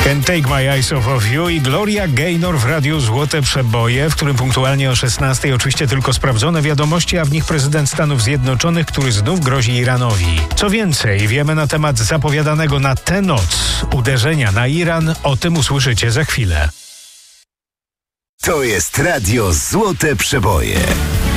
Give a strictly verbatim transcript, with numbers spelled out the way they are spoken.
Can't Take My Eyes Off of You i Gloria Gaynor w radiu Złote Przeboje, w którym punktualnie o szesnastej oczywiście tylko sprawdzone wiadomości, a w nich prezydent Stanów Zjednoczonych, który znów grozi Iranowi. Co więcej, wiemy na temat zapowiadanego na tę noc uderzenia na Iran, o tym usłyszycie za chwilę. To jest radio Złote Przeboje.